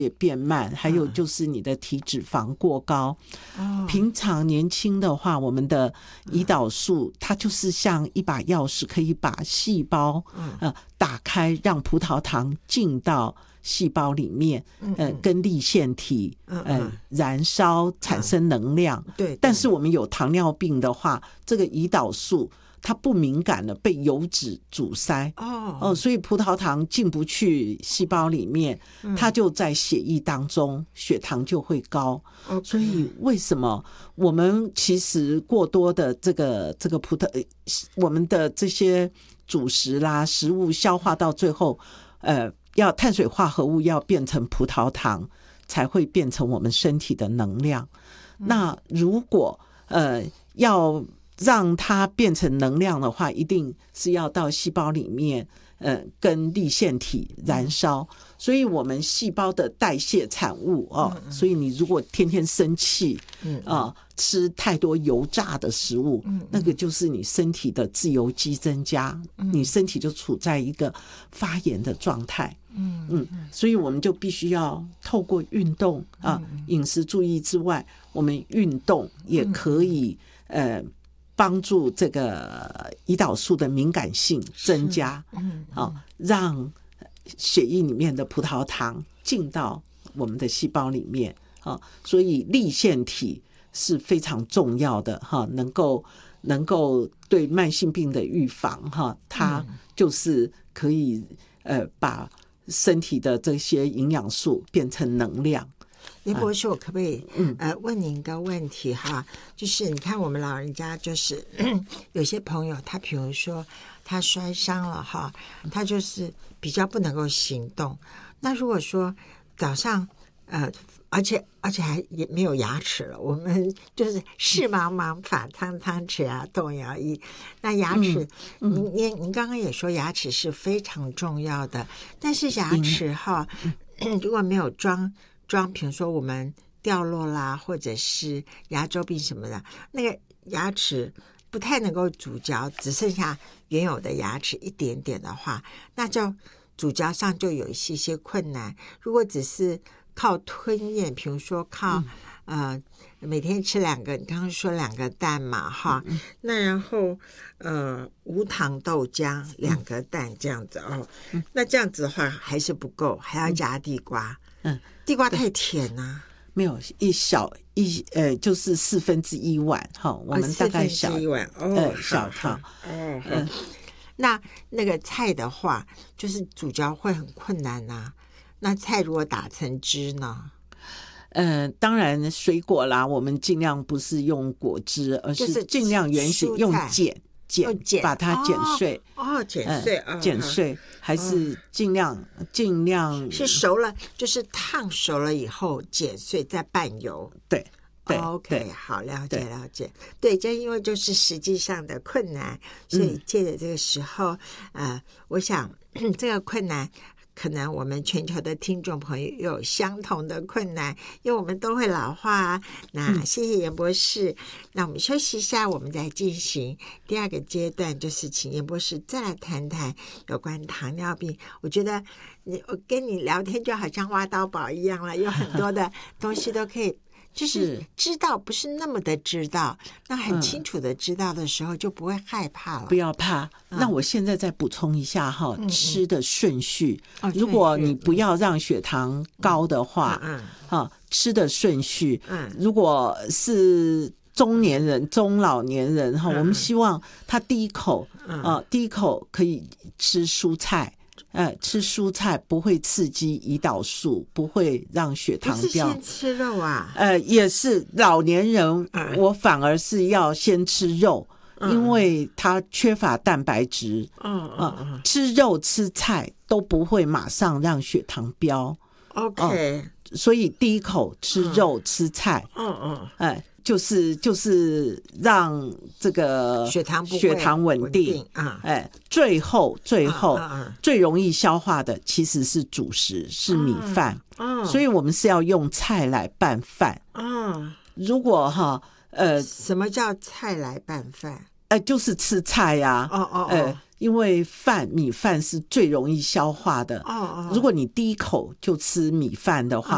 也变慢，还有就是你的体脂肪过高。平常年轻的话，我们的胰岛素它就是像一把钥匙，可以把细胞打开，让葡萄糖进到细胞里面，跟粒线体燃烧产生能量。 对， 但是我们有糖尿病的话，这个胰岛素它不敏感了，被油脂阻塞所以葡萄糖进不去细胞里面，它就在血液当中，血糖就会高。所以为什么我们其实过多的这个我们的这些主食啦食物消化到最后，要碳水化合物要变成葡萄糖，才会变成我们身体的能量。那如果要让它变成能量的话，一定是要到细胞里面跟粒线体燃烧。所以我们细胞的代谢产物所以你如果天天生气吃太多油炸的食物，那个就是你身体的自由基增加，你身体就处在一个发炎的状态。所以我们就必须要透过运动饮食注意之外，我们运动也可以帮助这个胰岛素的敏感性增加，让血液里面的葡萄糖进到我们的细胞里面所以粒线体是非常重要的能够对慢性病的预防它就是可以把身体的这些营养素变成能量。 林博士，我可不可以问您一个问题哈？就是你看我们老人家就是有些朋友他比如说他摔伤了哈，他就是比较不能够行动。那如果说早上而且还也没有牙齿了，我们就是视茫茫发苍苍，齿牙动摇矣。那牙齿您刚刚也说牙齿是非常重要的，但是牙齿哈如果没有装比如说我们掉落啦，或者是牙周病什么的，那个牙齿不太能够咀嚼，只剩下原有的牙齿一点点的话，那就咀嚼上就有一些困难。如果只是靠吞咽，比如说靠每天吃2个，你刚刚说2个蛋嘛哈，那然后无糖豆浆2个蛋这样子那这样子的话还是不够，还要加地瓜。地瓜太甜啊。 没有就是1/4碗我们大概小 1/4碗小汤那个菜的话就是咀嚼会很困难啊。那菜如果打成汁呢？ 当然水果啦，我们尽量不是用果汁，而是尽量原形用剪把它剪碎剪碎还是尽量是熟了，就是烫熟了以后剪碎再拌油。 对 OK， 好，了解。对，这因为就是实际上的困难，所以借着这个时候我想这个困难可能我们全球的听众朋友有相同的困难，因为我们都会老化那谢谢严博士。那我们休息一下，我们再进行第2个阶段，就是请严博士再来谈谈有关糖尿病。我觉得我跟你聊天就好像挖到宝一样了，有很多的东西都可以就是知道，不是那么的知道，那很清楚的知道的时候就不会害怕了。 不要怕。那我现在再补充一下吃的顺序。如果你不要让血糖高的话吃的顺序如果是中老年人我们希望他第一口可以吃蔬菜。吃蔬菜不会刺激胰岛素，不会让血糖飙。 不是先吃肉啊？ 也是老年人我反而是要先吃肉，因为它缺乏蛋白质。吃肉吃菜都不会马上让血糖飙。 OK， 所以第一口吃肉吃菜。就是让这个血糖稳定最后最容易消化的其实是主食，是米饭。所以我们是要用菜来拌饭。如果什么叫菜来拌饭？ 就是吃菜呀。因为米饭是最容易消化的。如果你第一口就吃米饭的话